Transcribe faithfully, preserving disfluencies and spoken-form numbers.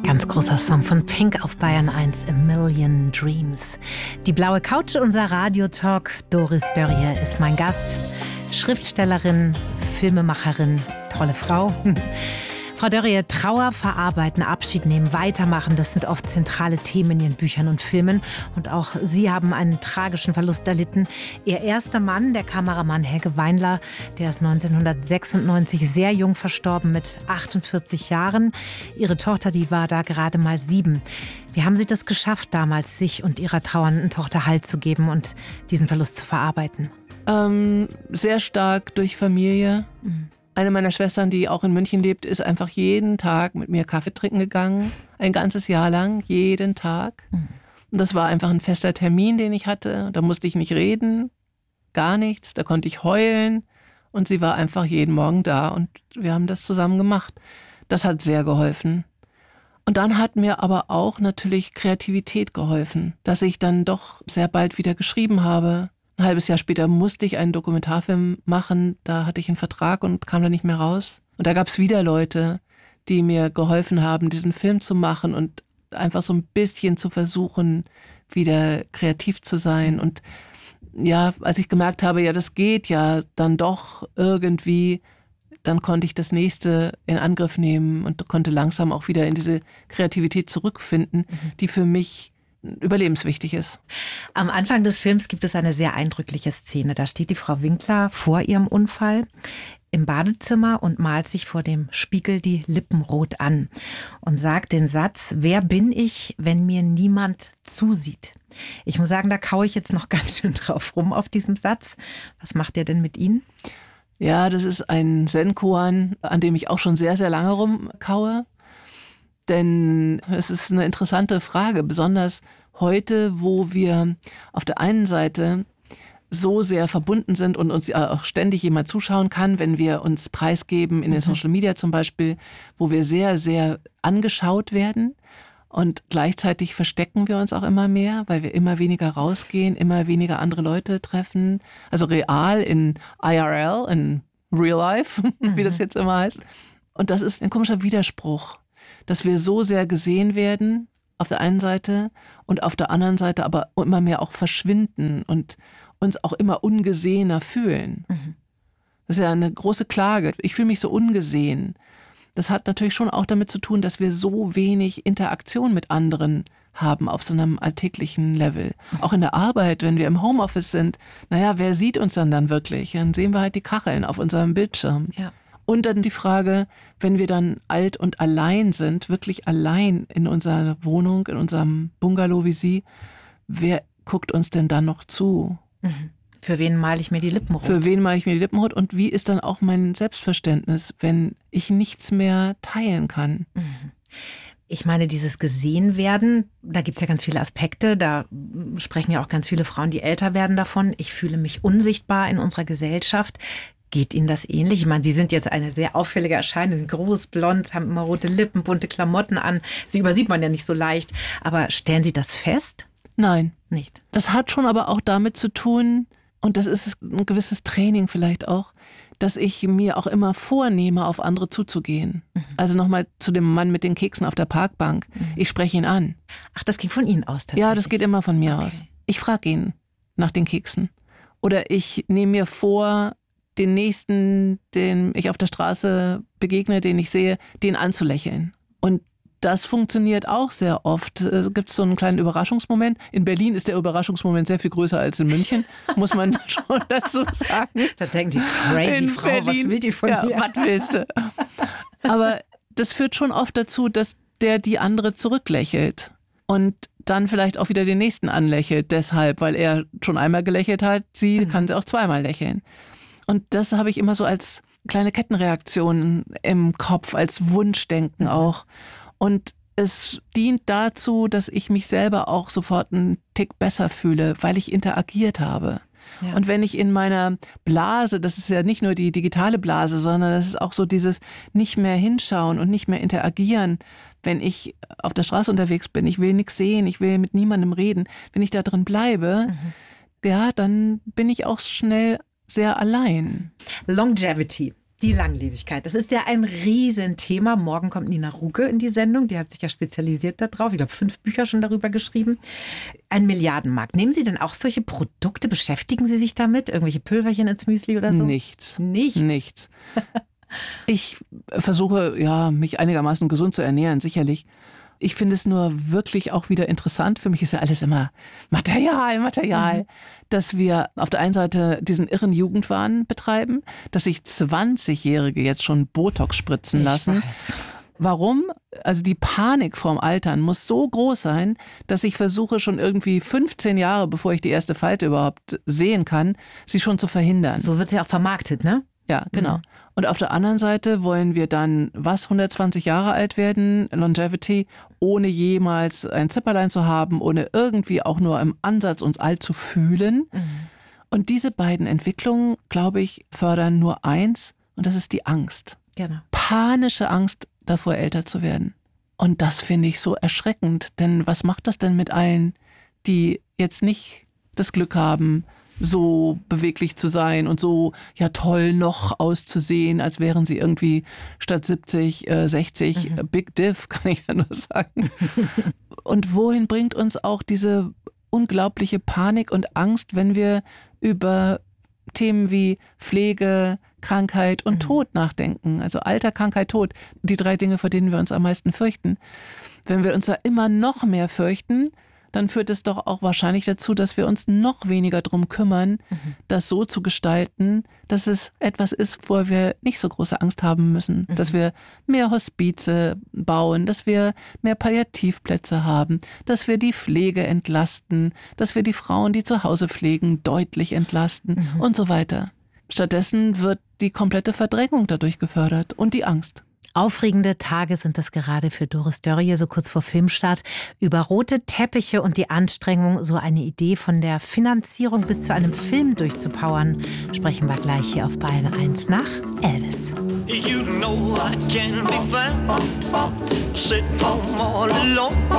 Ganz großer Song von Pink auf Bayern eins, A Million Dreams. Die blaue Couch, unser Radiotalk. Doris Dörrie ist mein Gast. Schriftstellerin, Filmemacherin, tolle Frau. Frau Dörrie, Trauer verarbeiten, Abschied nehmen, weitermachen, das sind oft zentrale Themen in Ihren Büchern und Filmen. Und auch Sie haben einen tragischen Verlust erlitten. Ihr erster Mann, der Kameramann Helge Weinler, der ist neunzehnhundertsechsundneunzig sehr jung verstorben mit achtundvierzig Jahren. Ihre Tochter, die war da gerade mal sieben. Wie haben Sie das geschafft, damals sich und Ihrer trauernden Tochter Halt zu geben und diesen Verlust zu verarbeiten? Ähm, sehr stark durch Familie. Mhm. Eine meiner Schwestern, die auch in München lebt, ist einfach jeden Tag mit mir Kaffee trinken gegangen. Ein ganzes Jahr lang, jeden Tag. Mhm. Und das war einfach ein fester Termin, den ich hatte. Da musste ich nicht reden, gar nichts. Da konnte ich heulen. Und sie war einfach jeden Morgen da. Und wir haben das zusammen gemacht. Das hat sehr geholfen. Und dann hat mir aber auch natürlich Kreativität geholfen, dass ich dann doch sehr bald wieder geschrieben habe. Ein halbes Jahr später musste ich einen Dokumentarfilm machen. Da hatte ich einen Vertrag und kam da nicht mehr raus. Und da gab es wieder Leute, die mir geholfen haben, diesen Film zu machen und einfach so ein bisschen zu versuchen, wieder kreativ zu sein. Und ja, als ich gemerkt habe, ja, das geht ja dann doch irgendwie, dann konnte ich das nächste in Angriff nehmen und konnte langsam auch wieder in diese Kreativität zurückfinden, mhm. die für mich überlebenswichtig ist. Am Anfang des Films gibt es eine sehr eindrückliche Szene. Da steht die Frau Winkler vor ihrem Unfall im Badezimmer und malt sich vor dem Spiegel die Lippen rot an und sagt den Satz: Wer bin ich, wenn mir niemand zusieht? Ich muss sagen, da kaue ich jetzt noch ganz schön drauf rum auf diesem Satz. Was macht der denn mit Ihnen? Ja, das ist ein Zen-Koan, an dem ich auch schon sehr, sehr lange rumkaue. Denn es ist eine interessante Frage, besonders heute, wo wir auf der einen Seite so sehr verbunden sind und uns auch ständig jemand zuschauen kann, wenn wir uns preisgeben in den Social Media zum Beispiel, wo wir sehr, sehr angeschaut werden. Und gleichzeitig verstecken wir uns auch immer mehr, weil wir immer weniger rausgehen, immer weniger andere Leute treffen. Also real in I R L, in Real Life, mhm. wie das jetzt immer heißt. Und das ist ein komischer Widerspruch, dass wir so sehr gesehen werden auf der einen Seite und auf der anderen Seite aber immer mehr auch verschwinden und uns auch immer ungesehener fühlen. Mhm. Das ist ja eine große Klage. Ich fühle mich so ungesehen. Das hat natürlich schon auch damit zu tun, dass wir so wenig Interaktion mit anderen haben auf so einem alltäglichen Level. Mhm. Auch in der Arbeit, wenn wir im Homeoffice sind, naja, wer sieht uns dann dann wirklich? Dann sehen wir halt die Kacheln auf unserem Bildschirm. Ja. Und dann die Frage, wenn wir dann alt und allein sind, wirklich allein in unserer Wohnung, in unserem Bungalow wie Sie, wer guckt uns denn dann noch zu? Mhm. Für wen male ich mir die Lippen rot? Für wen male ich mir die Lippen rot? Und wie ist dann auch mein Selbstverständnis, wenn ich nichts mehr teilen kann? Mhm. Ich meine, dieses Gesehenwerden, da gibt es ja ganz viele Aspekte. Da sprechen ja auch ganz viele Frauen, die älter werden, davon. Ich fühle mich unsichtbar in unserer Gesellschaft. Geht Ihnen das ähnlich? Ich meine, Sie sind jetzt eine sehr auffällige Erscheinung, sind groß, blond, haben immer rote Lippen, bunte Klamotten an. Sie übersieht man ja nicht so leicht. Aber stellen Sie das fest? Nein. Nicht. Das hat schon aber auch damit zu tun, und das ist ein gewisses Training vielleicht auch, dass ich mir auch immer vornehme, auf andere zuzugehen. Mhm. Also nochmal zu dem Mann mit den Keksen auf der Parkbank. Mhm. Ich spreche ihn an. Ach, das ging von Ihnen aus tatsächlich? Ja, das geht immer von mir okay. aus. Ich frage ihn nach den Keksen. Oder ich nehme mir vor, den Nächsten, den ich auf der Straße begegne, den ich sehe, den anzulächeln. Und das funktioniert auch sehr oft. Es gibt so einen kleinen Überraschungsmoment. In Berlin ist der Überraschungsmoment sehr viel größer als in München, muss man schon dazu sagen. Da denkt die crazy in Frau, Berlin, was will die von ja, mir? Was willst du? Aber das führt schon oft dazu, dass der die andere zurücklächelt. Und dann vielleicht auch wieder den Nächsten anlächelt. Deshalb, weil er schon einmal gelächelt hat, sie mhm. kann sie auch zweimal lächeln. Und das habe ich immer so als kleine Kettenreaktion im Kopf, als Wunschdenken auch. Und es dient dazu, dass ich mich selber auch sofort einen Tick besser fühle, weil ich interagiert habe. Ja. Und wenn ich in meiner Blase, das ist ja nicht nur die digitale Blase, sondern das ist auch so dieses nicht mehr hinschauen und nicht mehr interagieren, wenn ich auf der Straße unterwegs bin, ich will nichts sehen, ich will mit niemandem reden. Wenn ich da drin bleibe, mhm. ja, dann bin ich auch schnell sehr allein. Longevity. Die Langlebigkeit, das ist ja ein Riesenthema. Morgen kommt Nina Ruge in die Sendung, die hat sich ja spezialisiert darauf. Ich glaube, fünf Bücher schon darüber geschrieben. Ein Milliardenmarkt. Nehmen Sie denn auch solche Produkte? Beschäftigen Sie sich damit? Irgendwelche Pülverchen ins Müsli oder so? Nichts. Nichts? Nichts. Ich versuche, ja, mich einigermaßen gesund zu ernähren, sicherlich. Ich finde es nur wirklich auch wieder interessant. Für mich ist ja alles immer Material, Material. Mhm. Dass wir auf der einen Seite diesen irren Jugendwahn betreiben, dass sich zwanzigjährige jetzt schon Botox spritzen lassen. Ich weiß. Warum? Also die Panik vorm Altern muss so groß sein, dass ich versuche schon irgendwie fünfzehn Jahre, bevor ich die erste Falte überhaupt sehen kann, sie schon zu verhindern. So wird sie auch vermarktet, ne? Ja, genau. Mhm. Und auf der anderen Seite wollen wir dann, was, hundertzwanzig Jahre alt werden, Longevity, ohne jemals ein Zipperlein zu haben, ohne irgendwie auch nur im Ansatz uns alt zu fühlen. Mhm. Und diese beiden Entwicklungen, glaube ich, fördern nur eins, und das ist die Angst. Genau. Panische Angst davor, älter zu werden. Und das finde ich so erschreckend, denn was macht das denn mit allen, die jetzt nicht das Glück haben, so beweglich zu sein und so ja toll noch auszusehen, als wären sie irgendwie statt siebzig, äh, sechzig, mhm. Big Diff, kann ich ja nur sagen. Und wohin bringt uns auch diese unglaubliche Panik und Angst, wenn wir über Themen wie Pflege, Krankheit und mhm. Tod nachdenken? Also Alter, Krankheit, Tod, die drei Dinge, vor denen wir uns am meisten fürchten. Wenn wir uns da immer noch mehr fürchten, dann führt es doch auch wahrscheinlich dazu, dass wir uns noch weniger drum kümmern, mhm. das so zu gestalten, dass es etwas ist, wo wir nicht so große Angst haben müssen. Mhm. Dass wir mehr Hospize bauen, dass wir mehr Palliativplätze haben, dass wir die Pflege entlasten, dass wir die Frauen, die zu Hause pflegen, deutlich entlasten mhm. und so weiter. Stattdessen wird die komplette Verdrängung dadurch gefördert und die Angst. Aufregende Tage sind es gerade für Doris Dörrie, so kurz vor Filmstart. Über rote Teppiche und die Anstrengung, so eine Idee von der Finanzierung bis zu einem Film durchzupowern, sprechen wir gleich hier auf Bayern eins nach Elvis. You know I can be found sitting home all alone.